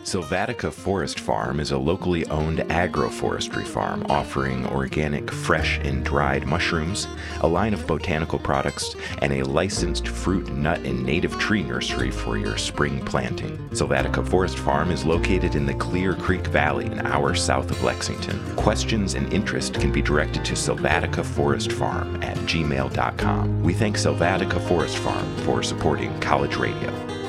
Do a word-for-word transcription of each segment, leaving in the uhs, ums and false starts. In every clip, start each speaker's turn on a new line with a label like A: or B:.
A: Sylvatica Forest Farm is a locally owned agroforestry farm offering organic, fresh, and dried mushrooms, a line of botanical products, and a licensed fruit, nut, and native tree nursery for your spring planting. Sylvatica Forest Farm is located in the Clear Creek Valley, an hour south of Lexington. Questions and interest can be directed to Sylvatica Forest Farm at gmail dot com. We thank Sylvatica Forest Farm for supporting College Radio.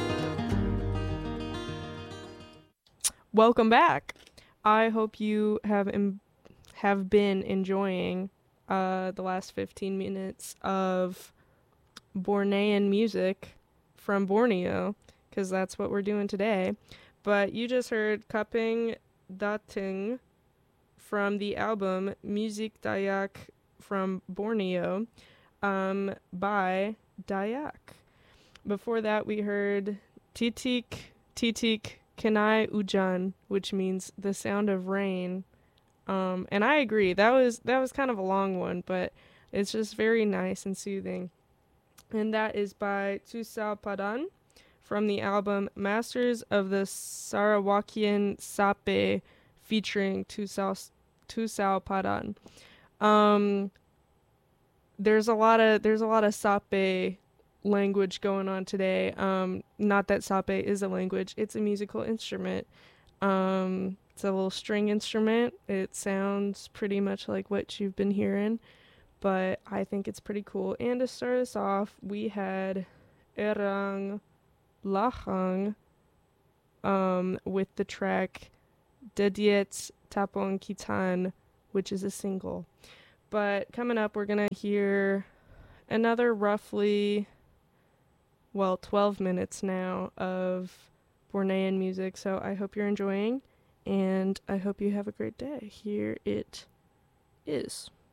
B: Welcome back. I hope you have em- have been enjoying uh, the last fifteen minutes of Bornean music from Borneo, because that's what we're doing today. But you just heard Kaping Dating from the album Music Dayak from Borneo um, by Dayak. Before that, we heard Titik Titik Kenai Ujan, which means the sound of rain. Um, and I agree. That was that was kind of a long one, but it's just very nice and soothing. And that is by Tusao Padan from the album Masters of the Sarawakian Sape featuring Tusao Tusao Padan. Um, there's a lot of there's a lot of Sape language going on today. Um, not that sape is a language, it's a musical instrument. Um, it's a little string instrument. It sounds pretty much like what you've been hearing, but I think it's pretty cool. And to start us off, we had Erang Lahang um, with the track Dediet Tapon Kitan, which is a single. But coming up, we're gonna hear another roughly well, twelve minutes now of Bornean music, so I hope you're enjoying, and I hope you have a great day. Here it is.